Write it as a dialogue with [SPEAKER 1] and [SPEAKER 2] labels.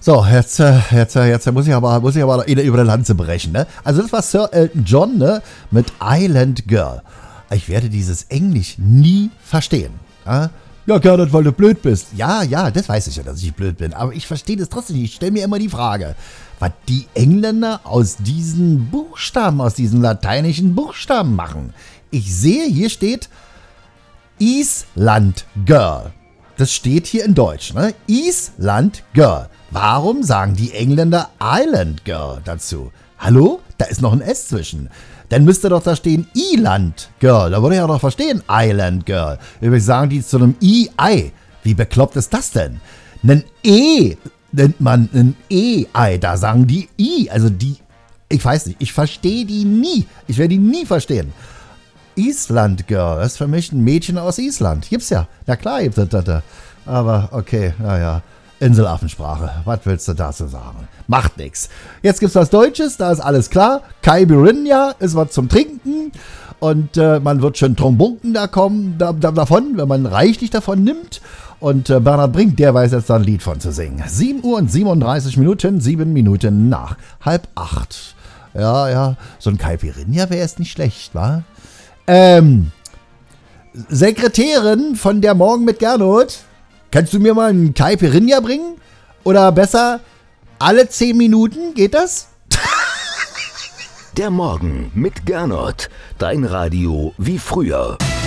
[SPEAKER 1] So, jetzt muss ich aber über der Lanze brechen, ne? Also das war Sir Elton John, ne? Mit Island Girl. Ich werde dieses Englisch nie verstehen. Ja, Gernot, weil du blöd bist. Ja, das weiß ich ja, dass ich blöd bin. Aber ich verstehe das trotzdem nicht. Ich stelle mir immer die Frage, was die Engländer aus diesen Buchstaben, aus diesen lateinischen Buchstaben machen. Ich sehe, hier steht Island Girl. Das steht hier in Deutsch, ne? Island Girl. Warum sagen die Engländer Island Girl dazu? Hallo? Da ist noch ein S zwischen. Dann müsste doch da stehen Island Girl. Da würde ich ja doch verstehen, Island Girl. Übrigens sagen die zu einem I-Ei. Wie bekloppt ist das denn? Ein E nennt man ein E-Ei. Da sagen die I. Also die, ich weiß nicht, ich verstehe die nie. Ich werde die nie verstehen. Island Girl, das ist für mich ein Mädchen aus Island. Gibt's ja. Na klar gibt es das. Aber okay, naja. Inselaffensprache. Was willst du dazu sagen? Macht nix. Jetzt gibt's was Deutsches, da ist alles klar. Caipirinha ist was zum Trinken. Und man wird schon trunken davon, wenn man reichlich davon nimmt. Und Bernhard Brink, der weiß jetzt da ein Lied von zu singen. 7 Uhr und 37 Minuten, 7 Minuten nach 7:30. Ja, so ein Caipirinha wäre jetzt nicht schlecht, wa? Sekretärin von der Morgen mit Gernot, kannst du mir mal einen Caipirinha bringen? Oder besser, alle 10 Minuten, geht das?
[SPEAKER 2] Der Morgen mit Gernot, dein Radio wie früher.